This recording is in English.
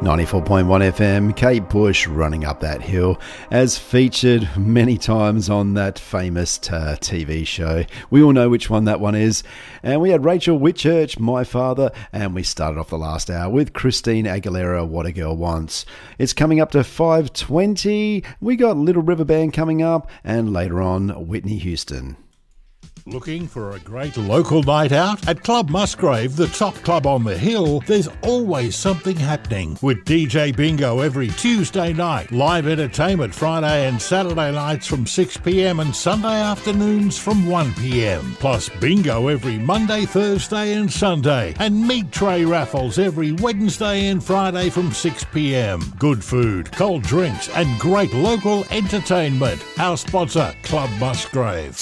94.1 FM, Kate Bush Running Up That Hill, as featured many times on that famous TV show. We all know which one that one is. And we had Rachel Whitchurch, My Father, and we started off the last hour with Christine Aguilera, What a Girl Wants. It's coming up to 5:20. We got Little River Band coming up, and later on, Whitney Houston. Looking for a great local night out? At Club Musgrave, the top club on the hill, there's always something happening. With DJ Bingo every Tuesday night, live entertainment Friday and Saturday nights from 6 p.m. and Sunday afternoons from 1 p.m. Plus bingo every Monday, Thursday and Sunday. And meat tray raffles every Wednesday and Friday from 6 p.m. Good food, cold drinks and great local entertainment. Our sponsor, Club Musgrave.